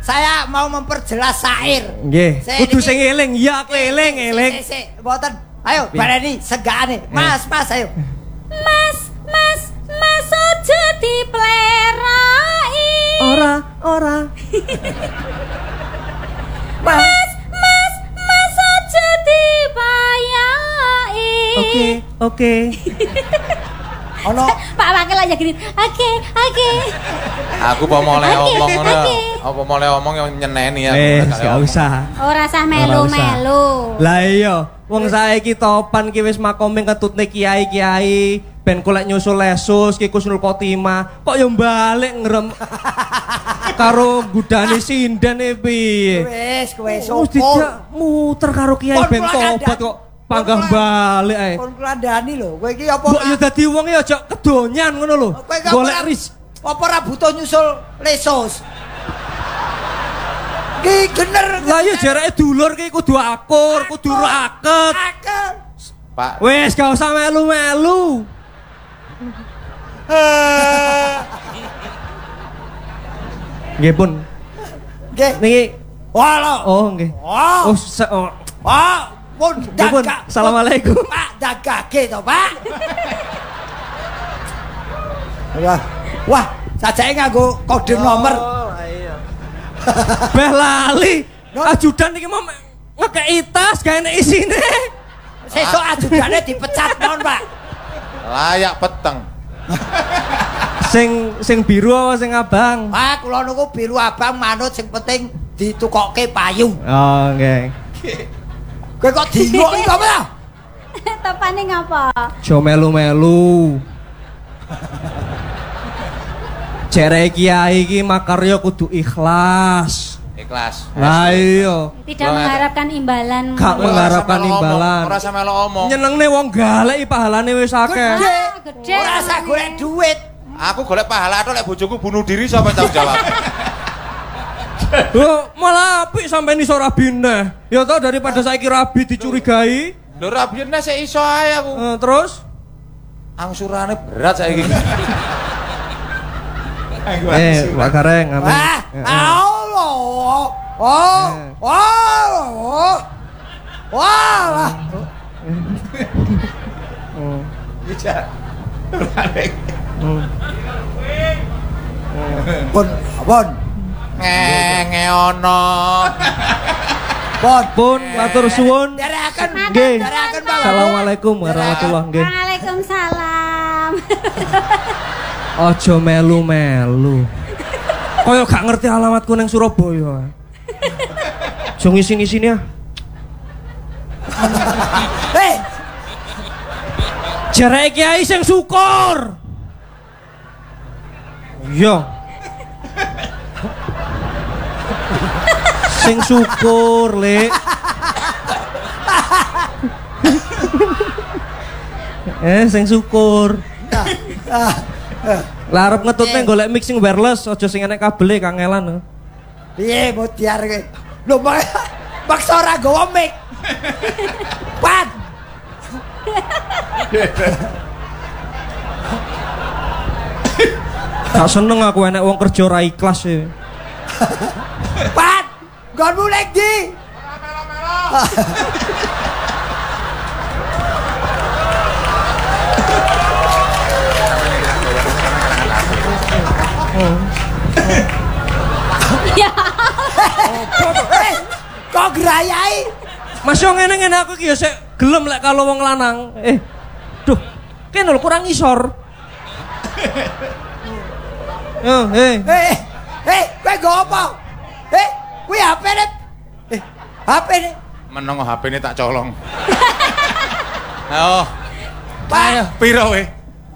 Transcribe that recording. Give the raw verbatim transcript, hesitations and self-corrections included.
saya mau memperjelas syair. Nggih. Kudu sing eling, iya aku eling, eling. Sik, mboten. Ayo, baleni segane. Mas, Mas ayo. Mas, Mas, Mas aja diplerai. Ora, ora. Mas, Mas, Mas aja dibayai. Oke, oke. Ono Pak Wakil aja gini. Oke, oke. Aku apa mau le omong ngono. Apa mau le omong yang nyeneni ya. Eh, gak usah. Ora usah melu-melu. Lah iya, wong saiki topan ki wis makome ketutne kiai-kiai ben golek nyusul lesus ki Kusnul Khotimah. Kok yo balik ngrem karo gudane sinden e piye? wis kowe Wis sopo. tidak muter karo kiai ben tobat kok panggah balik ae. Kon klandani lho, kowe iki apa? Mbok yo dadi wong ya aja kedonyan ngono lho. Golek ris. Apa ora butuh nyusul lesus? Ki bener. Lah ya jarake dulur ki kudu akur, kudu raket. Akel. Pak. Wis gak usah melu-melu. Nggih pun. Nggih. Niki Walah. oh nggih. Oh. Oh, se- oh. Ah, pun Nggih pun. dagang. Assalamualaikum. Pak dagage to, Pak. Wah, wah, sajake nganggo kode nomor. Beh lali. Ajudan iki mau ngekeki tas gawe nek isine. Sesuk ajudane dipecat mon, Pak. Layak peteng. Sing sing biru apa sing abang? Pak, kula niku biru abang manut sing penting ditukokke payung. Oh, nggih. Kowe kok dingok iki apa ya? Topane ngapa? Jo melu-melu. Jere kiai iki makarya kudu ikhlas. Ikhlas. Lah iya. Tidak mengharapkan imbalan. Gak mengharapkan imbalan. Ora usah melu omong. Nyenengne wong galeki pahalane wis akeh. Gede. gede. Ora usah golek duit. Aku golek pahala tok lek bojoku bunuh diri sapa tanggung jawab. Loh, malah apik sampeyan iso rabine. Ya toh daripada saiki rabi dicurigai. Lho rabine sik iso ae aku. Eh, terus Angsurane berat saiki. eh Pak Gareng amin. Ah, Allah. Oh. Oh. Wah. Bisa. Pun, pun. Ngenge ono. Pun. Pun matur suwun. Derakan. Nggih. Derakan Pak. Assalamualaikum warahmatullahi wabarakatuh. Waalaikumsalam. Aja melu-melu. Kaya gak ngerti alamatku nang Surabaya. Aja ngisi-ngisini ya. Hei, Jarake kiai sing syukur. Iya. Sing syukur, Lek. eh, sing syukur. Lah arep ngetutne golek mixing wireless, aja sing enek kabele kangelan. piye mutiar kowe? Lho maksa ora nggawa mic. Pan. Gak seneng aku enek wong kerja ora ikhlas e. Pan. Nggonmu nek ndi? Ya. Eh, kok grayai? Mas yo ngene-ngene aku iki ya sik gelem lek kalau wong lanang. Eh. Duh, kene lho kurang ngisor. Yo, eh. Eh, eh, kowe nggo apa? Eh, kuwi H P ne. Eh, H P ne. Meneng H P-ne tak colong. Ayo. Pak, Piro we?